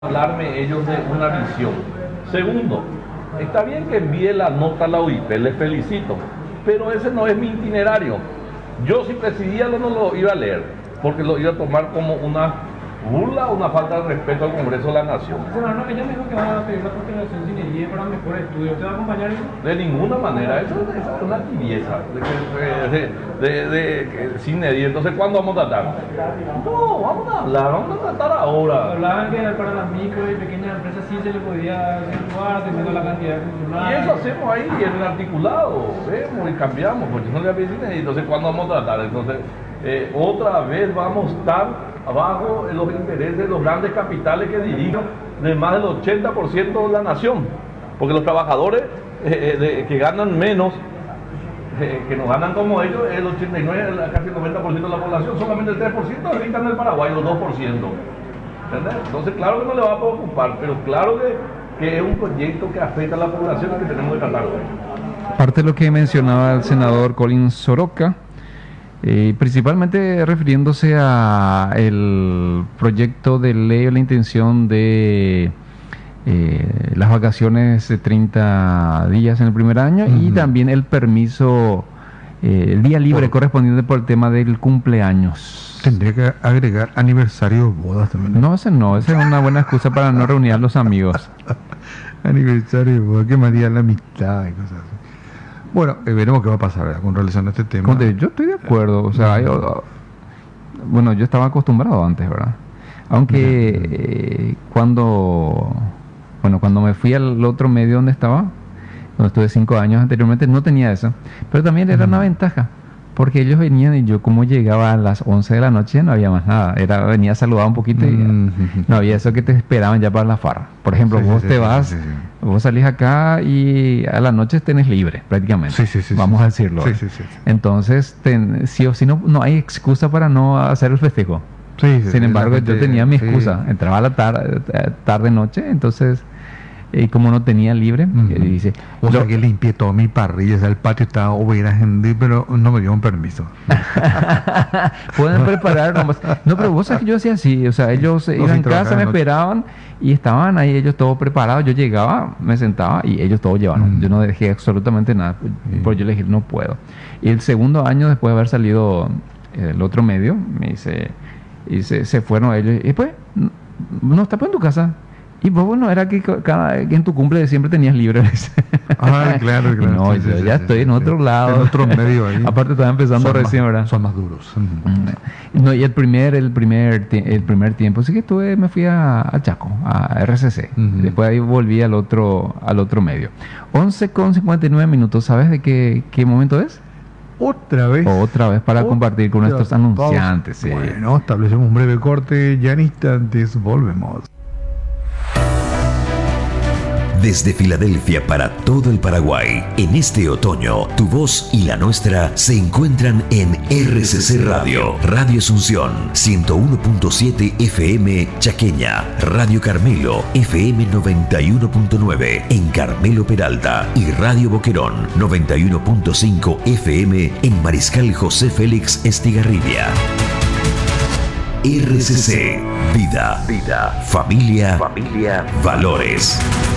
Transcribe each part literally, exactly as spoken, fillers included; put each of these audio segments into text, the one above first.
hablarme ellos de una visión. Segundo, está bien que envíe la nota a la O I P, les felicito, pero ese no es mi itinerario. Yo si presidía no lo iba a leer, porque lo iba a tomar como una burla o una falta de respeto al Congreso de la Nación. Señor, no, ella me dijo que van a pedir la postergación sin I E para mejor estudio. ¿Usted va a acompañar eso? De ninguna manera, eso, eso es una tibieza, de que, de, de, de, de, sin E D I. Entonces, ¿cuándo vamos a tratar? No, vamos a hablar, vamos a tratar ahora. Hablaban que para las micro y pequeñas empresas sí se le podía acentuar teniendo la cantidad de funcionarios. Y eso hacemos ahí en el articulado, vemos y cambiamos, porque no le había sin E D I. Entonces, ¿cuándo vamos a tratar? Entonces, eh, otra vez vamos a estar abajo en los intereses de los grandes capitales que dirigen de más del ochenta por ciento de la nación, porque los trabajadores eh, de, que ganan menos, eh, que no ganan como ellos, el ochenta y nueve, casi el noventa por ciento de la población, solamente el tres por ciento habitan en el Paraguay, los dos por ciento. ¿Entendés? Entonces, claro que no le va a preocupar, pero claro que, que es un proyecto que afecta a la población y que tenemos que tratar hoy. Aparte de lo que mencionaba el senador Colin Soroka, Eh, principalmente refiriéndose a el proyecto de ley o la intención de eh, las vacaciones de treinta días en el primer año, uh-huh, y también el permiso, eh, el día libre por, correspondiente por el tema del cumpleaños. Tendría que agregar aniversario, bodas también. No, ese no, esa es una buena excusa para no reunir a los amigos. Aniversario, bodas, que María la mitad y cosas así. Bueno, eh, veremos qué va a pasar, ¿verdad?, con relación a este tema. Yo estoy de acuerdo, o sea, yo, bueno, yo estaba acostumbrado antes, ¿verdad? Aunque eh, cuando, bueno, cuando me fui al otro medio donde estaba, donde estuve cinco años anteriormente, no tenía eso, pero también era una ventaja, porque ellos venían y yo como llegaba a las once de la noche no había más nada, era venía a saludar un poquito y uh-huh, no había eso que te esperaban ya para la farra. Por ejemplo, sí, vos sí, te sí, vas, sí, sí, sí. vos salís acá y a la noche tenés libre prácticamente, sí, sí, sí, vamos sí, a decirlo. Sí, sí, sí, sí. Entonces, ten, sí o sí no, no hay excusa para no hacer el festejo. Sí, sí, Sin embargo, yo tenía mi excusa, sí. entraba a la tarde, tarde noche, entonces... Y como no tenía libre, uh-huh, dice... O sea, que limpié toda mi parrilla, o sea, el patio estaba hubiera gente, pero no me dio un permiso. Pueden preparar nomás. No, pero vos sabés que yo hacía así, o sea, ellos no, iban a casa, me esperaban y estaban ahí ellos todos preparados. Yo llegaba, me sentaba y ellos todos llevaron. Uh-huh. Yo no dejé absolutamente nada, uh-huh, porque yo les dije, no puedo. Y el segundo año, después de haber salido el otro medio, me dice, y se, se fueron ellos. Y pues, no está pues en tu casa. Y pues bueno, era que cada que en tu cumple siempre tenías libre. Ah, claro, claro. No, sí, yo sí, ya sí, estoy sí, en otro sí, lado. En otro medio ahí. Aparte estaba empezando son recién, más, ¿verdad? Son más duros. Uh-huh. No, y el primer, el primer, el primer tiempo, sí que estuve, me fui a, a Chaco, a R C C. Uh-huh. Después ahí volví al otro, al otro medio. once con cincuenta y nueve minutos, ¿sabes de qué, qué momento es? Otra vez. Otra vez para Otra compartir con nuestros anunciantes. Sí. Bueno, establecemos un breve corte, ya en instantes volvemos. Desde Filadelfia para todo el Paraguay, en este otoño, tu voz y la nuestra se encuentran en R C C Radio, Radio Asunción, ciento uno punto siete F M Chaqueña, Radio Carmelo, F M noventa y uno punto nueve en Carmelo Peralta y Radio Boquerón, noventa y uno punto cinco F M en Mariscal José Félix Estigarribia. R C C, vida, vida, familia, familia, valores.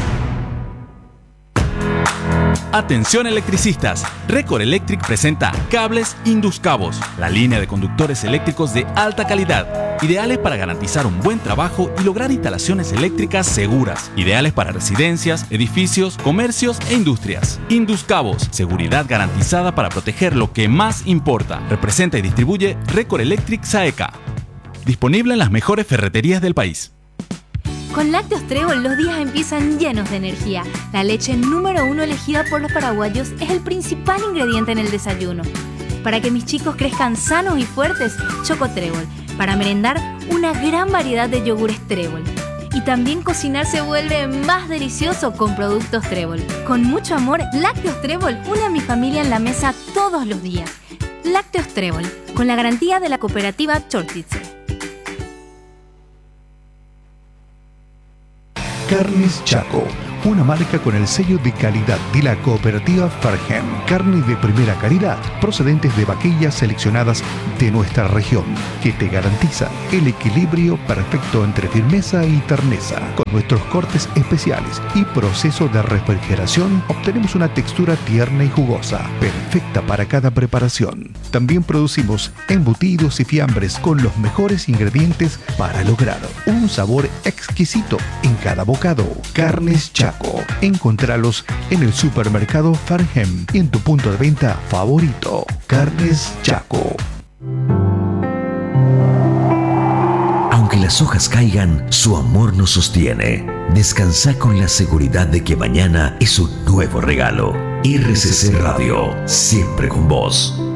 Atención electricistas, Recor Electric presenta Cables Induscabos, la línea de conductores eléctricos de alta calidad, ideales para garantizar un buen trabajo y lograr instalaciones eléctricas seguras, ideales para residencias, edificios, comercios e industrias. Induscabos, seguridad garantizada para proteger lo que más importa. Representa y distribuye Recor Electric Saeca. Disponible en las mejores ferreterías del país. Con Lácteos Trébol los días empiezan llenos de energía. La leche número uno elegida por los paraguayos es el principal ingrediente en el desayuno. Para que mis chicos crezcan sanos y fuertes, Choco Trébol. Para merendar, una gran variedad de yogures Trébol. Y también cocinar se vuelve más delicioso con productos Trébol. Con mucho amor, Lácteos Trébol une a mi familia en la mesa todos los días. Lácteos Trébol, con la garantía de la cooperativa Chortitze. Carnes Chaco, una marca con el sello de calidad de la cooperativa Farhem. Carne de primera calidad, procedentes de vaquillas seleccionadas de nuestra región, que te garantizan el equilibrio perfecto entre firmeza y terneza. Con nuestros cortes especiales y proceso de refrigeración, obtenemos una textura tierna y jugosa, perfecta para cada preparación. También producimos embutidos y fiambres con los mejores ingredientes para lograr un sabor exquisito en cada bocado. Carnes Chaco. Encontralos en el supermercado Farhem y en tu punto de venta favorito. Carnes Chaco. Aunque las hojas caigan, su amor nos sostiene. Descansa con la seguridad de que mañana es un nuevo regalo. R C C Radio, siempre con vos.